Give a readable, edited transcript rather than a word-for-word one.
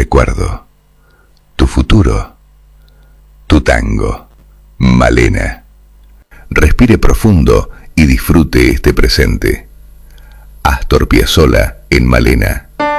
recuerdo, tu futuro, tu tango. Malena. Respire profundo y disfrute este presente. Astor Piazzolla en Malena.